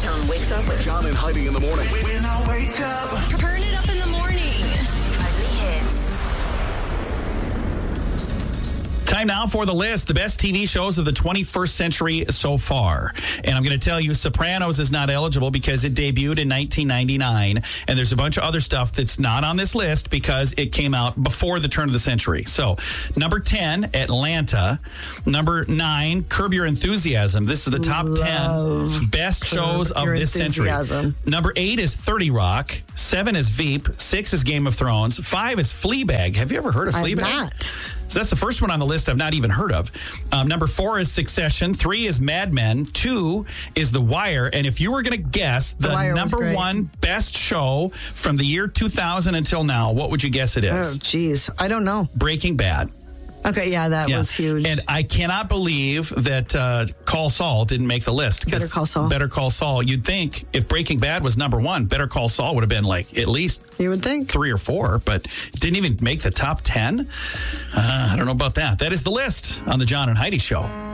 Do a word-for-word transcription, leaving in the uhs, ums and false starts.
John wakes up with John and Heidi in the morning. When I wake up. Turn it up in the morning. Heidi hits. Time now for the list, the best T V shows of the twenty-first century so far. And I'm going to tell you, Sopranos is not eligible because it debuted in nineteen ninety-nine. And there's a bunch of other stuff that's not on this list because it came out before the turn of the century. So, number ten, Atlanta. Number nine, Curb Your Enthusiasm. This is the top Love ten best Curb shows of Your this Enthusiasm. century. Number eight is thirty Rock. Seven is Veep. Six is Game of Thrones. Five is Fleabag. Have you ever heard of I've Fleabag? not. So that's the first one on the list I've not even heard of. Um, number four is Succession. Three is Mad Men. Two is The Wire. And if you were going to guess the, The Wire was number great. one best show from the year two thousand until now, what would you guess it Oh, is? geez. I don't know. Breaking Bad. Okay, yeah, that Yeah. was huge. And I cannot believe that uh, Call Saul didn't make the list. 'Cause Better Call Saul. Better Call Saul. You'd think if Breaking Bad was number one, Better Call Saul would have been like at least you would think. three or four, but it didn't even make the top ten. Uh, I don't know about that. That is the list on the John and Heidi Show.